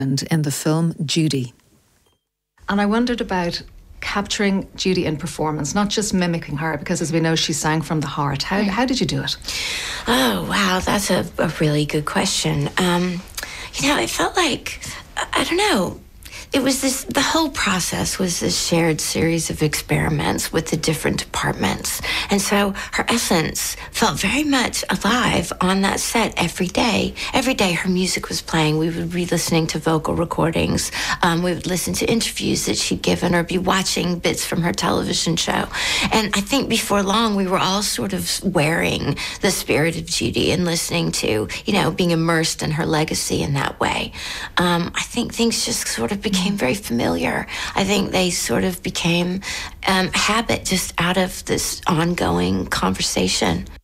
and in the film Judy. And I wondered about capturing Judy in performance, not just mimicking her, because as we know, she sang from the heart. How did you do it? Oh, wow, that's a really good question. It felt like, I don't know, it was the whole process was this shared series of experiments with the different departments. And so her essence felt very much alive on that set every day. Every day her music was playing. We would be listening to vocal recordings. We would listen to interviews that she'd given or be watching bits from her television show. And I think before long, we were all sort of wearing the spirit of Judy and listening to, being immersed in her legacy in that way. I think things just sort of became very familiar. I think they sort of became habit just out of this ongoing conversation.